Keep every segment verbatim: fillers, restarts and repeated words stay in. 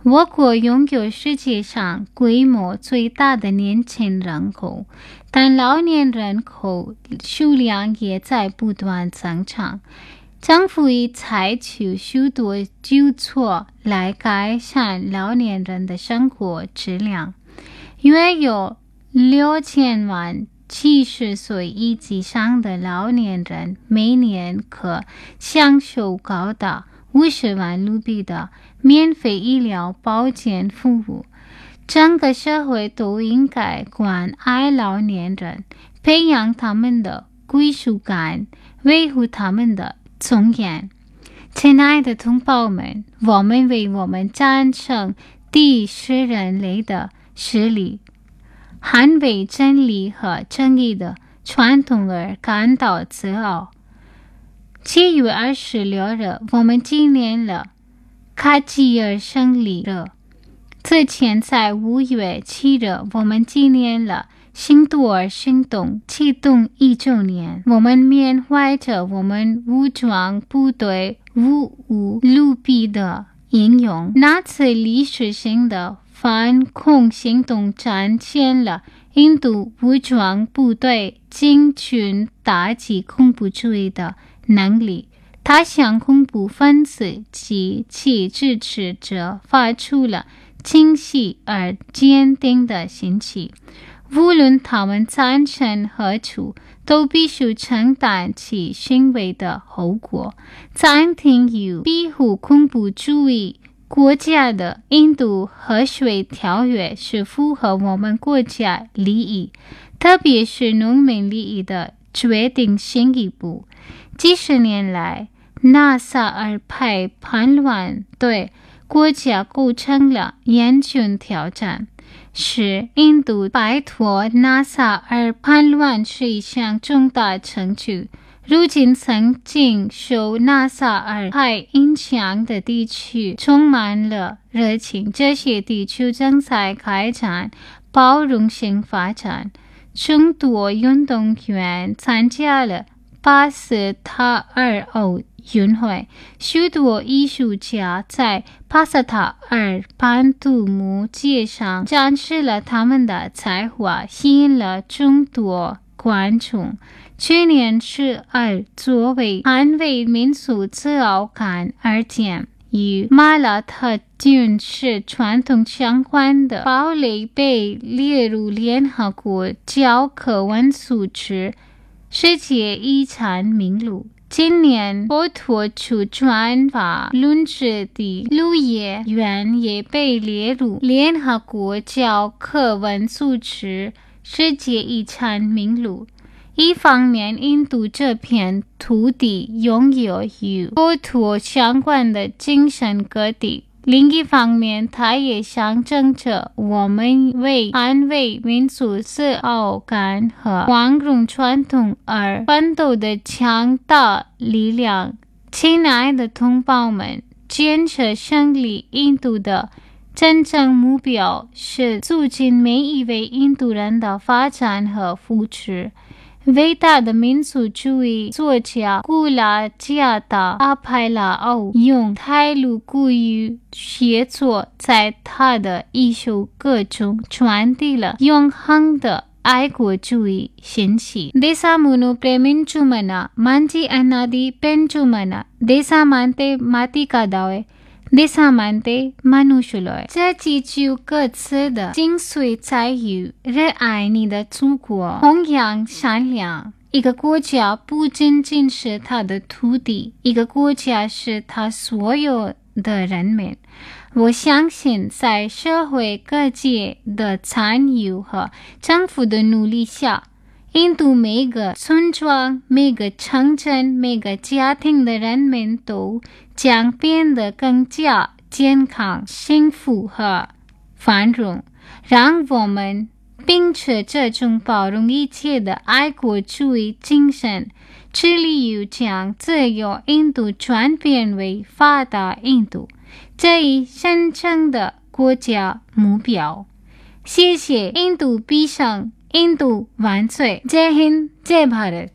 我国拥有世界上规模最大的年轻人口，但老年人口数量也在不断增长。政府已采取许多举措来改善老年人的生活质量。约有六千万七十岁以上的老年人每年可享受高达五十万卢比的免费医疗保健服务。整个社会都应该关爱老年人，培养他们的归属感，维护他们的尊严。亲爱的同胞们，我们为我们战胜敌视人类的势力，捍卫真理和正义的传统而感到自傲。七月二十六日，我们纪念了卡吉尔胜利日。之前在五月七日，我们纪念了新多尔行动启动一周年。我们缅怀着我们武装部队无无卢比的英勇。那次历史性的反恐行动展现了印度武装部队精准打击恐怖主义的能力。他向恐怖分子及其支持者发出了清晰而坚定的信息，无论他们站身何处，都必须承担其行为的后果。暂停与庇护恐怖主义国家的印度和水条约是符合我们国家利益，特别是农民利益的决定性一步。几十年来，纳萨尔派叛乱对国家构成了严峻挑战，使印度摆脱纳萨尔叛乱是一项重大成就。如今曾经受纳萨尔派影响的地区充满了热情，这些地区正在开展包容性发展。众多运动员参加了巴斯塔尔奥运会，许多艺术家在巴斯塔尔潘杜姆街上展示了他们的才华，吸引了众多观众。去年十二，作为捍卫民族自豪感而言，与马拉特军事传统相关的堡垒被列入联合国教科文组织世界遗产名录。今年波托出转发论制的鹿野园也被列入联合国教科文组织世界遗产名录。一方面，印度这片土地拥有与波托相关的精神各地；另一方面，它也象征着我们为捍卫民族自豪感和光荣传统而奋斗的强大力量。亲爱的同胞们，建设胜利印度的真正目标是促进每一位印度人的发展和福祉。伟大的民族主义作家古拉加达阿派拉奥用泰卢古语写作，在他的艺术歌中传递了永恒的爱国主义信息。Desamuno preminchumana manji anadi penchumana desamante matikadawe desamante manushuloy。这几句歌词的精髓在于热爱你的祖国，弘扬善良。一个国家不仅仅是它的土地，一个国家是它所有的人民。我相信在社会各界的参与和政府的努力下，印度每个村庄、每个城镇、每个家庭的人民都将变得更加健康、幸福和繁荣。让我们秉持这种包容一切的爱国主义精神，致力于将自由印度转变为发达印度这一深层的国家目标。谢谢印度必胜，印度万岁！जय हिंद, जय भारत。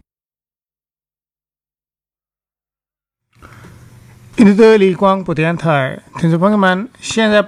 印度的立光不电台，听众朋友们，现在